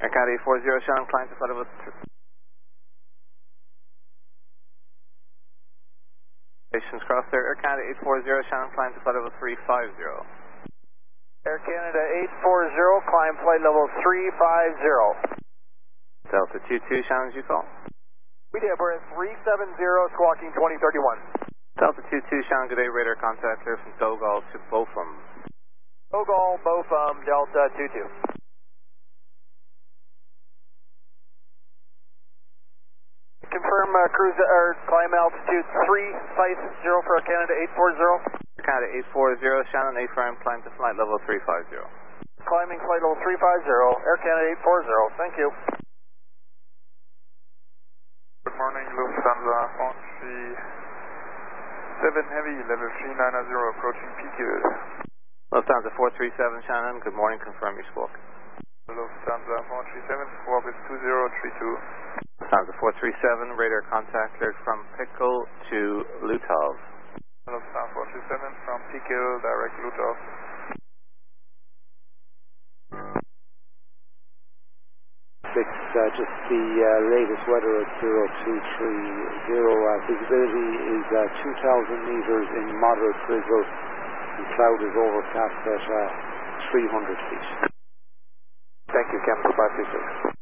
Cat 840, Shannon, climb to flight level 3. Stations crossed there. Air Canada 840, Shannon, climb to flight level 350. Air Canada 840, climb flight level 350. Delta 22, Shannon, did you call? We did, we're at 370, squawking 2031. Delta 22, Shannon, good day, radar contact clear from Dogal to Botham. Dogal, Botham, Delta 22. Confirm cruise or climb altitude 350 for Air Canada 840. Canada 840, Shannon, A-frame, climb to flight level 350. Climbing flight level 350, Air Canada 840, thank you. Good morning, Lufthansa 437 Heavy, level 390, approaching Peekhill. Lufthansa 437, Shannon, good morning, confirm your squawk. Lufthansa 437, squawk is 2032. Lufthansa 437, radar contact cleared from Pickle to Lutov. Lufthansa 437 from Peekhill, direct Lutov. Just the latest weather at 0230. Visibility is 2,000 meters in moderate drizzle and cloud is overcast at 300 feet. Thank you, Captain 526.